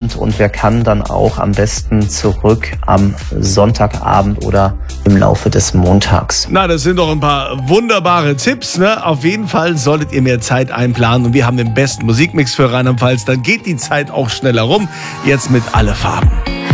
Abend und wer kann dann auch am besten zurück am Sonntagabend oder im Laufe des Montags. Na, das sind doch ein paar wunderbare Tipps, ne? Auf jeden Fall solltet ihr mehr Zeit einplanen und wir haben den besten Musikmix für Rheinland-Pfalz. Dann geht die Zeit auch schneller rum. Jetzt mit Alle Farben.